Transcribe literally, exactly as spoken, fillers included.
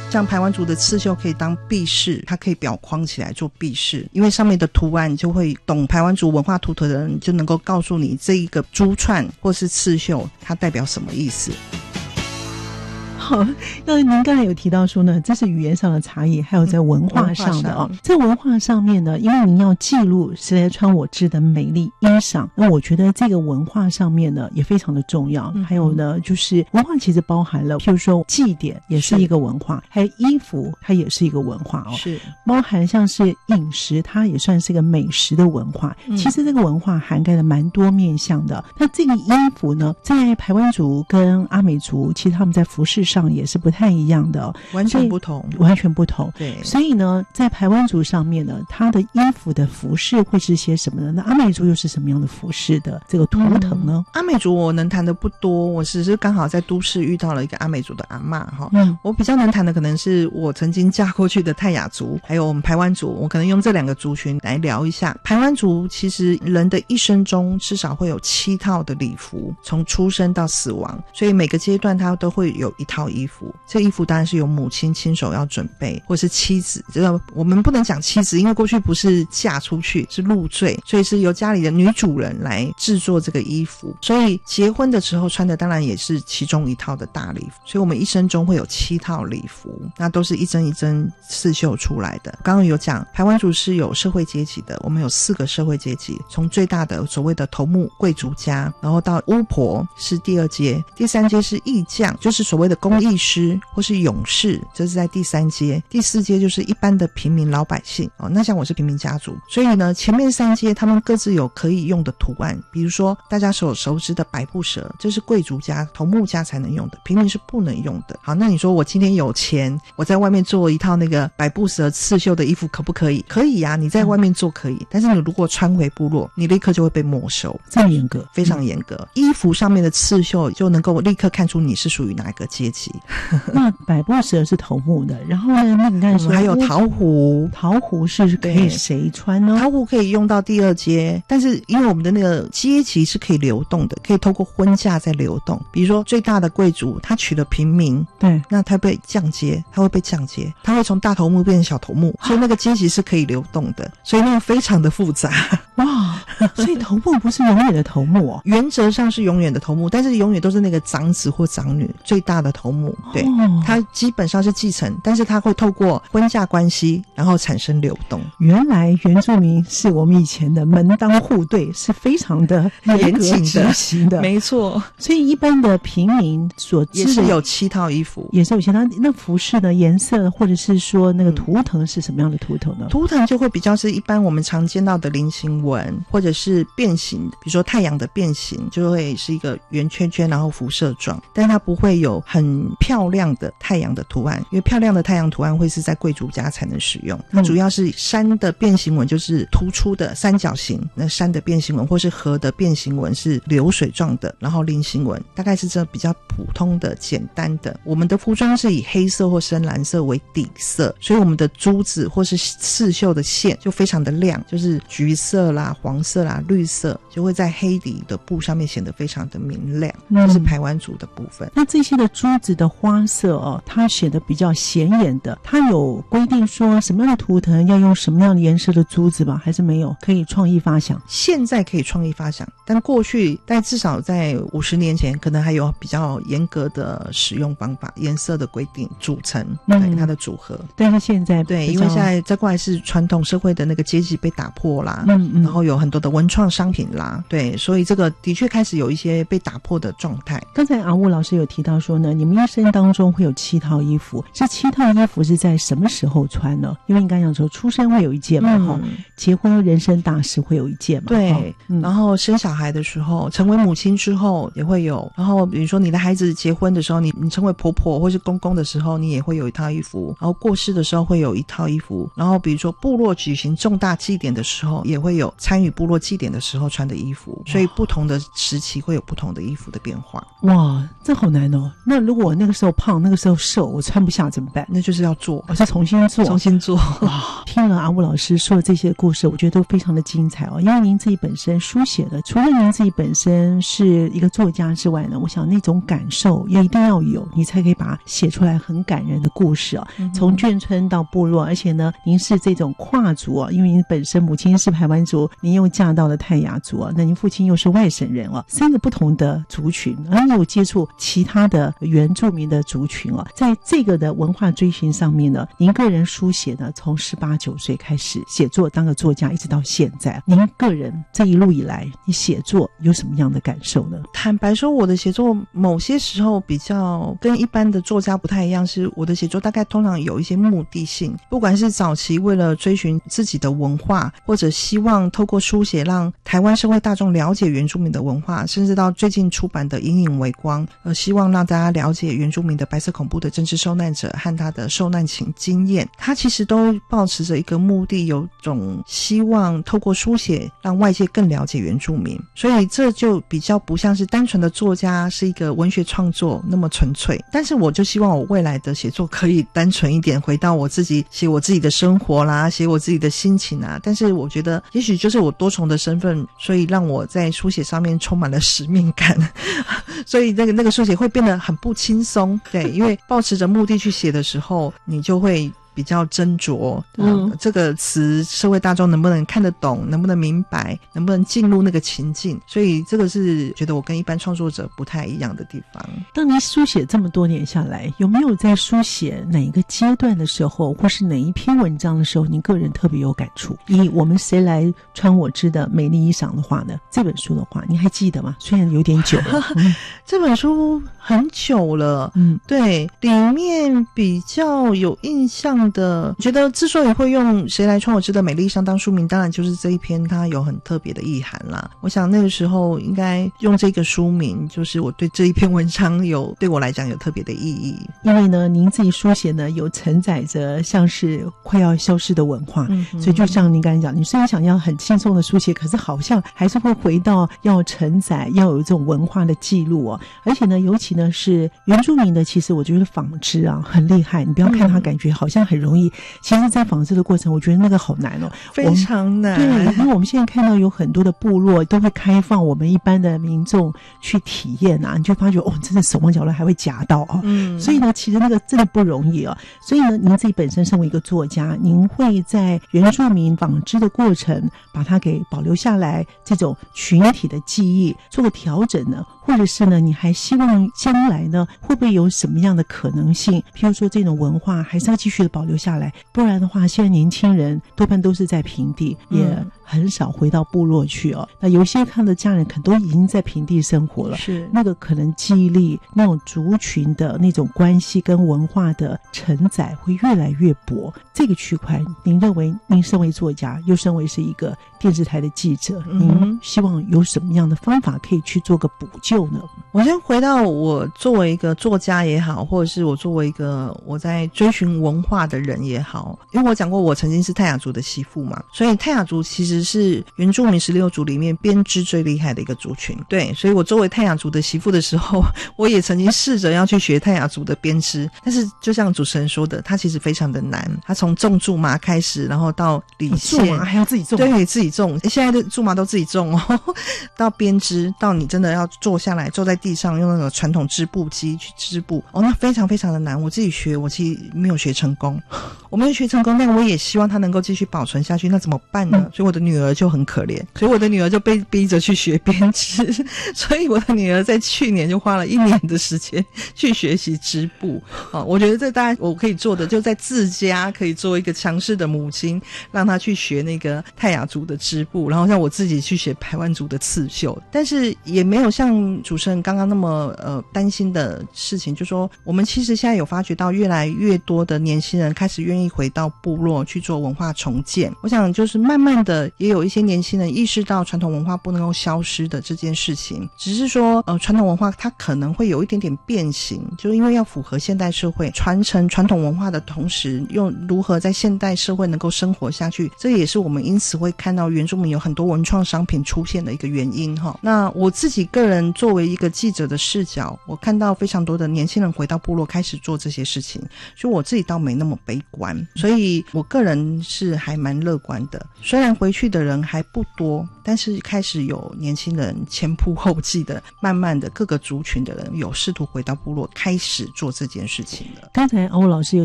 像排湾族的刺绣可以当壁饰，它可以裱框起来做壁饰，因为上面的图案就会懂排湾族文化图腾的人就能够告诉你这一个珠串或是刺绣它代表什么意思。 好，那您刚才有提到说呢，这是语言上的差异，还有在文化上的哦。在文化上面呢，因为您要记录谁来穿我织的美丽衣裳，那我觉得这个文化上面呢也非常的重要。嗯、还有呢，就是文化其实包含了，譬如说祭典也是一个文化，还有衣服它也是一个文化哦。是，包含像是饮食，它也算是一个美食的文化。嗯、其实这个文化涵盖了蛮多面向的。那这个衣服呢，在排湾族跟阿美族，其实他们在服饰上也是不太一样的、哦、 完全不同完全不同。 对， 所以呢在排湾族上面呢，它的衣服的服饰会是些什么呢？那阿美族又是什么样的服饰的这个图腾呢？嗯、 阿美族我能谈的不多，我只是刚好在都市遇到了一个阿美族的阿嬷哈。嗯，我比较能谈的可能是我曾经嫁过去的泰雅族，还有我们排湾族，我可能用这两个族群来聊一下。排湾族其实人的一生中至少会有七套的礼服，从出生到死亡，所以每个阶段它都会有一套衣服，这衣服当然是由母亲亲手要准备，或是妻子，这个我们不能讲妻子，因为过去不是嫁出去，是入赘，所以是由家里的女主人来制作这个衣服，所以结婚的时候穿的当然也是其中一套的大礼服，所以我们一生中会有七套礼服，那都是一针一针刺绣出来的。刚刚有讲排湾族是有社会阶级的，我们有四个社会阶级，从最大的所谓的头目贵族家，然后到巫婆是第二阶，第三阶是艺匠，就是所谓的工艺师或是勇士，这是在第三阶，第四阶就是一般的平民老百姓哦。那像我是平民家族，所以呢前面三阶他们各自有可以用的图案，比如说大家所熟知的百步蛇，这是贵族家头目家才能用的，平民是不能用的。好，那你说我今天有钱，我在外面做一套那个百步蛇刺绣的衣服可不可以？可以呀、啊，你在外面做可以，但是你如果穿回部落，你立刻就会被没收， 这么严格， 非常严格、嗯、衣服上面的刺绣就能够立刻看出你是属于哪一个阶级。 那百步蛇是头目的，然后呢那你刚才说、 嗯、还有桃壶， 桃壶是可以谁穿呢？ 桃壶可以用到第二阶，但是因为我们的那个阶级是可以流动的，可以透过婚嫁在流动，比如说最大的贵族他娶了平民，对，那他被降阶，他会被降阶，他会从大头目变成小头目，所以那个阶级是可以流动的，所以那个非常的复杂。 哇，所以头目不是永远的头目哦， 原则上是永远的头目，但是永远都是那个长子或长女，最大的头目，对、哦、他基本上是继承，但是他会透过婚嫁关系然后产生流动。 原来原住民是我们以前的门当户对，是非常的严谨执行的， 没错。 所以一般的平民所知的也是有七套衣服， 也是有七套。那服饰的颜色或者是说那个图腾是什么样的图腾呢？ 图腾就会比较是一般我们常见到的菱形纹，或者是变形，比如说太阳的变形就会是一个圆圈圈然后辐射状，但它不会有很漂亮的太阳的图案，因为漂亮的太阳图案会是在贵族家才能使用，它主要是山的变形纹，就是突出的三角形，那山的变形纹或是河的变形纹是流水状的，然后菱形纹大概是这比较普通的简单的。我们的服装是以黑色或深蓝色为底色，所以我们的珠子或是刺绣的线就非常的亮，就是橘色啦、黄色啦、绿色，就会在黑底的布上面显得非常的明亮，这、嗯、是排湾族的部分。 那这些的珠子的花色哦，它显得比较显眼的，它有规定说什么样的图腾要用什么样的颜色的珠子吗？还是没有？可以创意发想？ 现在可以创意发想，但过去但至少在五十年前可能还有比较严格的使用方法，颜色的规定，组成、嗯、对它的组合。 但是现在对，因为现在再过来是传统社会的那个阶级被打破啦，嗯嗯，然后有很多的文创商品啦，对，所以这个的确开始有一些被打破的状态。 刚才阿雾老师有提到说呢，你们一生当中会有七套衣服，这七套衣服是在什么时候穿呢？因为你刚才讲说出生会有一件嘛，嗯、结婚人生大事会有一件嘛， 对、嗯，然后生小孩的时候，成为母亲之后也会有，然后比如说你的孩子结婚的时候，你你成为婆婆或是公公的时候，你也会有一套衣服，然后过世的时候会有一套衣服，然后比如说部落举行重大祭典的时候也会有有参与部落祭典的时候穿的衣服，所以不同的时期会有不同的衣服的变化。 哇，这好难哦。那如果我那个时候胖，那个时候瘦，我穿不下怎么办？ 那就是要做， 我、哦、是重新做重新做。 哇，听了阿乌老师说的这些故事，我觉得都非常的精彩哦。因为您自己本身书写的，除了您自己本身是一个作家之外呢，我想那种感受也一定要有，你才可以把它写出来很感人的故事哦。嗯、从眷村到部落，而且呢，您是这种跨族哦，因为您本身母亲是排湾族，您又嫁到了泰雅族哦，那您父亲又是外省人哦，三个不同的族群，而你有接触其他的原住民的族群哦，在这个的文化追寻上面呢，您个人书写呢，从十八九岁开始写作，当个作家，一直到现在，您个人这一路以来，你写作有什么样的感受呢？ 坦白说，我的写作某些时候比较跟一般的作家不太一样，是我的写作大概通常有一些目的性，不管是早期为了追寻自己的文化，或者希望透过书写让台湾社会大众了解原住民的文化，甚至到最近出版的《隐隐微光》，呃，希望让大家了解原住民的白色恐怖的真实受难者和他的受难情经验，他其实都抱持着一个目的，有种希望透过书写让外界更了解原住民，所以这就比较不像是单纯的作家是一个文学创作那么纯粹。但是我就希望我未来的写作可以单纯一点，回到我自己写我自己的生活啦，写我自己的心情啊，但是我觉得也许就是我多重的身份，所以让我在书写上面充满了使命感所以那个那个书写会变得很不轻松，对，因为抱持着目的去写的时候，你就会比较斟酌，嗯，这个词社会大众能不能看得懂，能不能明白，能不能进入那个情境，所以这个是觉得我跟一般创作者不太一样的地方。 当您书写这么多年下来，有没有在书写哪一个阶段的时候，或是哪一篇文章的时候，您个人特别有感触？以我们谁来穿我织的美丽衣裳的话呢，这本书的话你还记得吗？虽然有点久了、嗯、 这本书很久了，嗯，对，里面比较有印象的，觉得之所以会用谁来穿我织的美丽衣裳当书名，当然就是这一篇它有很特别的意涵啦。我想那个时候应该用这个书名，就是我对这一篇文章有对我来讲有特别的意义。 因为呢您自己书写呢有承载着像是快要消失的文化、嗯、所以就像您刚才讲，你虽然想要很轻松的书写，可是好像还是会回到要承载，要有这种文化的记录哦。而且呢尤其呢是原住民的，其实我觉得纺织啊很厉害，你不要看它感觉好像很容易、嗯、其实在纺织的过程我觉得那个好难哦， 非常难。 对，因为我们现在看到有很多的部落都会开放我们一般的民众去体验啊，你就发觉哦，真的手忙脚乱还会夹到哦。嗯，所以呢其实那个真的不容易哦。所以呢您自己本身身为一个作家，您会在原住民纺织的过程把它给保留下来，这种群体的记忆做个调整呢，或者是呢你还希望将来呢会不会有什么样的可能性，譬如说这种文化还是要继续的保留下来，不然的话现在年轻人多半都是在平地、嗯、也很少回到部落去哦。那有些看的家人可能都已经在平地生活了，是那个可能记忆力那种族群的那种关系跟文化的承载会越来越薄。这个区块您认为您身为作家又身为是一个电视台的记者、嗯、您希望有什么样的方法可以去做个补救呢？ 我先回到我作为一个作家也好，或者是我作为一个我在追寻文化的人也好，因为我讲过我曾经是泰雅族的媳妇嘛，所以泰雅族其实是原住民十六族里面编织最厉害的一个族群。对，所以我作为泰雅族的媳妇的时候，我也曾经试着要去学泰雅族的编织，但是就像主持人说的，它其实非常的难，它从种苎麻开始，然后到理线， 苎麻还要自己种， 对，自己种，现在的苎麻都自己种哦，到编织，到你真的要坐下来坐在地上用那个传统织布机去织布，哦，那非常非常的难。我自己学，我其实没有学成功，我没有学成功，但我也希望它能够继续保存下去，那怎么办呢？嗯、所以我的女儿就很可怜，所以我的女儿就被逼着去学编织，所以我的女儿在去年就花了一年的时间去学习织布。哦，我觉得这大概我可以做的，就在自家可以做一个强势的母亲，让她去学那个泰雅族的织布，然后让我自己去学排湾族的刺绣，但是也没有像主持人刚刚那么呃担心的事情，就说我们其实现在有发觉到越来越多的年轻人开始愿意回到部落去做文化重建。我想就是慢慢的得也有一些年轻人意识到传统文化不能够消失的这件事情，只是说呃，传统文化它可能会有一点点变形，就是因为要符合现代社会，传承传统文化的同时又如何在现代社会能够生活下去，这也是我们因此会看到原住民有很多文创商品出现的一个原因哈。那我自己个人作为一个记者的视角，我看到非常多的年轻人回到部落开始做这些事情，所以我自己倒没那么悲观，所以我个人是还蛮乐观的。虽然回去的人还不多，但是开始有年轻人前仆后继的，慢慢的各个族群的人有试图回到部落开始做这件事情了。 刚才欧老师有